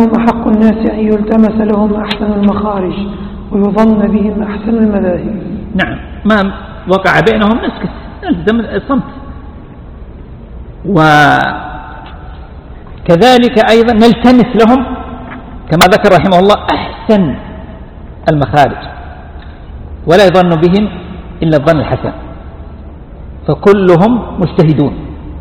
أنهم أحق الناس أن يلتمس لهم أحسن المخارج ويظن بهم أحسن المذاهب. نعم، ما وقع بينهم نسكت، نلزم الصمت. وكذلك أيضا نلتمس لهم كما ذكر رحمه الله أحسن المخارج، ولا يظن بهم إلا الظن الحسن، فكلهم مجتهدون،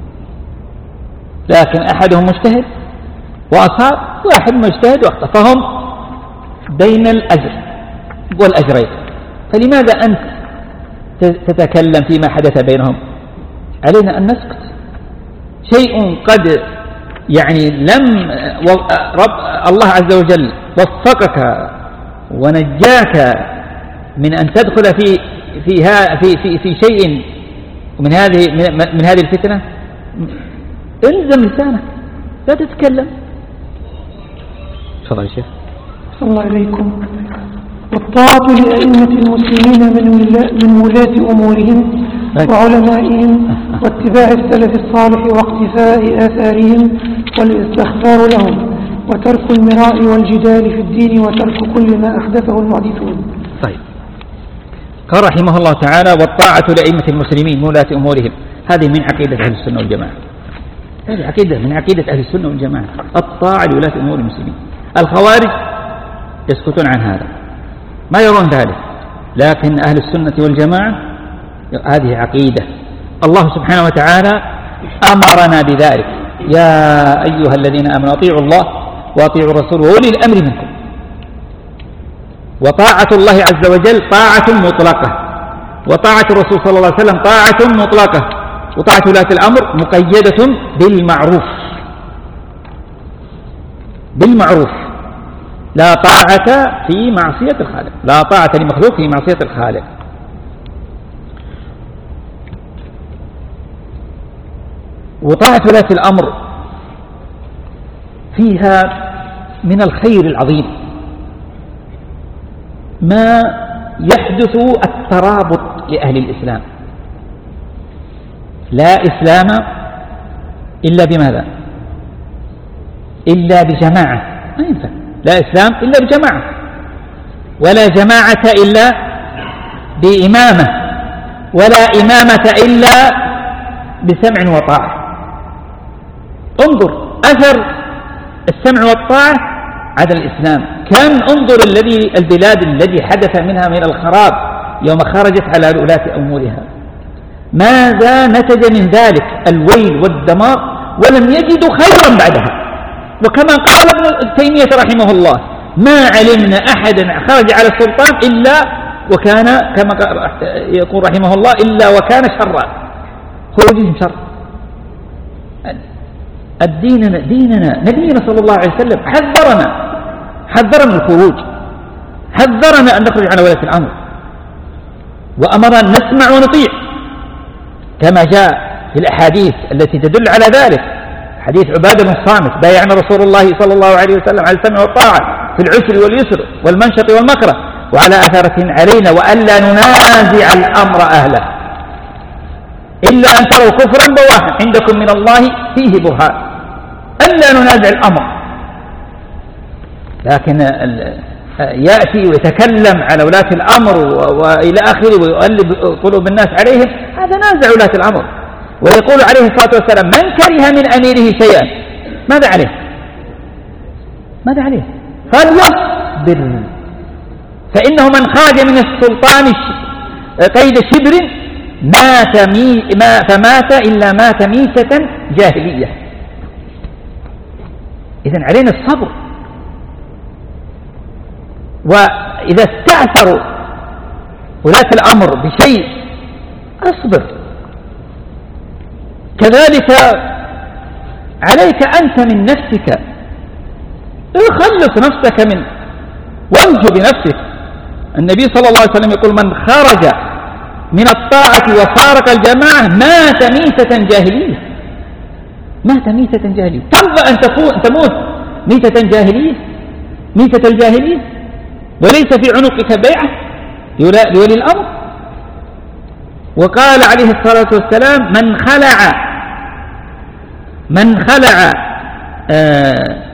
لكن أحدهم مجتهد وأصاب، واحد مجتهد واخطأ، فهم بين الأجر والأجرين. فلماذا أنت تتكلم فيما حدث بينهم؟ علينا أن نسكت. شيء قد يعني لم الله عز وجل وفقك ونجاك من أن تدخل في شيء من هذه الفتنة، الزم لسانك، لا تتكلم. تفضل يا شيخ. صلى الله عليكم. والطاعة لأئمة المسلمين من ولاة أمورهم وعلمائهم، واتباع السلف الصالح واقتفاء آثارهم، والاستغفار لهم، وترك المراء والجدال في الدين، وترك كل ما أحدثه المحدثون. طيب، قال رحمه الله تعالى: والطاعة لأئمة المسلمين من ولاة أمورهم. هذه من عقيدة أهل السنة والجماعة، هذه عقيدة من عقيدة أهل السنة والجماعة، الطاعة لولاة أمور المسلمين. الخوارج يسكتون عن هذا، ما يرون ذلك، لكن أهل السنة والجماعة هذه عقيدة. الله سبحانه وتعالى أمرنا بذلك: يا أيها الذين آمنوا أطيعوا الله وأطيعوا الرسول وأولي الأمر منكم. وطاعة الله عز وجل طاعة مطلقة، وطاعة الرسول صلى الله عليه وسلم طاعة مطلقة، وطاعة ولاة الأمر مقيدة بالمعروف. لا طاعة في معصية الخالق، لا طاعة لمخلوق في معصية الخالق. وطاعة ولاة الأمر فيها من الخير العظيم ما يحدث الترابط لأهل الإسلام. لا إسلام إلا بماذا؟ إلا بجماعة، ما ينفع. لا إسلام إلا بجماعة، ولا جماعة إلا بإمامة، ولا إمامة إلا بسمع وطاعة. انظر أثر السمع والطاعة على الإسلام. كم انظر البلاد الذي حدث منها من الخراب يوم خرجت على ولاة أمورها، ماذا نتج من ذلك؟ الويل والدمار، ولم يجدوا خيرا بعدها. وكما قال ابن تيمية رحمه الله: ما علمنا أحدا خرج على السلطان إلا وكان كما يقول رحمه الله إلا وكان شرا، خروجهم شر. ديننا نبينا صلى الله عليه وسلم حذرنا من الخروج، حذرنا أن نخرج على ولاة الأمر، وأمرنا أن نسمع ونطيع كما جاء في الأحاديث التي تدل على ذلك. حديث عبادة بن الصامت: بايعنا رسول الله صلى الله عليه وسلم على السمع والطاعة في العسر واليسر والمنشط والمكره وعلى أثرة علينا، وألا ننازع الأمر أهله إلا أن تروا كفرا بواحا عندكم من الله فيه برهان. ألا ننازع الأمر، لكن يأتي ويتكلم على ولاة الأمر وإلى آخره ويؤلب قلوب الناس عليهم، هذا نازع ولاة الأمر. ويقول عليه الصلاة والسلام: من كره من أميره شيئا ماذا عليه؟ قال: يصبر، فإنه من خرج من السلطان قيد شبر فمات إلا مات ميتة جاهلية. إذن علينا الصبر. وإذا استعثروا ولاة الأمر بشيء أصبر. كذلك عليك أنت من نفسك، خلص نفسك وانجو بنفسك. النبي صلى الله عليه وسلم يقول: من خرج من الطاعة وفارق الجماعة مات ميتة جاهلية. ترضى أن تموت ميتة الجاهلية وليس في عنقك بيعة لولي الأمر؟ وقال عليه الصلاة والسلام: من خلع